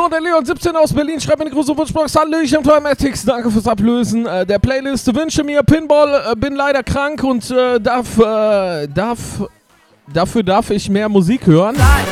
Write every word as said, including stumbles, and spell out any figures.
So, der Leon siebzehn aus Berlin schreibt mir eine große Wunschbox. Hallöchen, Toymatics, danke fürs Ablösen äh, der Playlist. Wünsche mir Pinball, äh, bin leider krank und äh, darf, äh, darf, dafür darf ich mehr Musik hören.